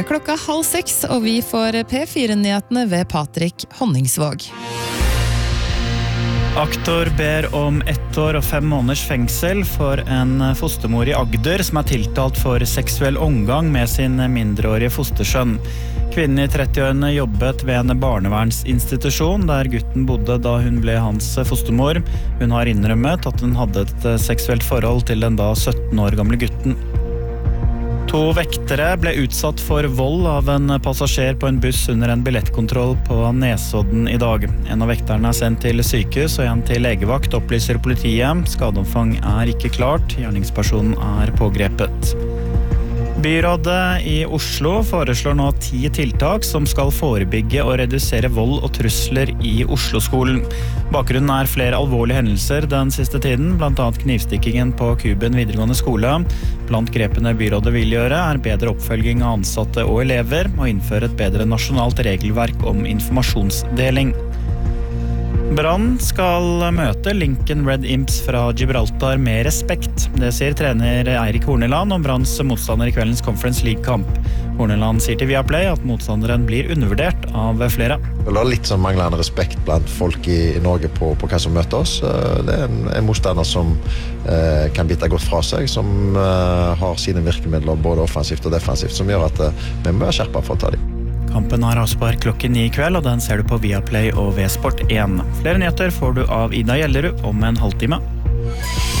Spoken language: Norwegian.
Klokka 5:30, og vi får P4-nyhetene ved Patrik Honningsvåg. Aktor ber om 1 år og 5 måneders fengsel for en fostermor i Agder som tiltalt for seksuell omgang med sin mindreårige fostersønn. Kvinnen i 30-årene jobbet ved en barnevernsinstitusjon der gutten bodde da hun ble hans fostermor. Hun har innrømmet at hun hadde et seksuelt forhold til den da 17 år gamle gutten. 2 vektere ble utsatt for vold av en passasjer på en buss under en billettkontroll på Nesodden i dag. En av vekterne sendt til sykehus og en til legevakt, opplyser politiet. Skadeomfang ikke klart, gjerningspersonen pågrepet. Byrådet i Oslo foreslår nå 10 tiltak som skal forebygge og redusere vold og trusler i Oslo-skolen. Bakgrunnen flere alvorlige hendelser den siste tiden, blant annet knivstikkingen på Kuben videregående skole. Blant grepene byrådet vil gjøre bedre oppfølging av ansatte og elever, og innføre et bedre nasjonalt regelverk om informasjonsdeling. Brann skal møte Lincoln Red Imps fra Gibraltar med respekt. Det sier trener Eirik Horneland om Branns motstander i kveldens Conference League-kamp. Horneland sier til Viaplay at motstanderen blir undervurdert av flere. Det er litt sånn manglende respekt blant folk i Norge på hva som møter oss. Det en motstander som kan bite godt fra seg, som har sine virkemidler både offensivt og defensivt, som gjør at vi må være skjerpet for å ta dem. Kampen har avspark klokken 9 i kveld, og den ser du på Viaplay og V-Sport 1. Flere nyheter får du av Ida Gjellerud om en halvtime.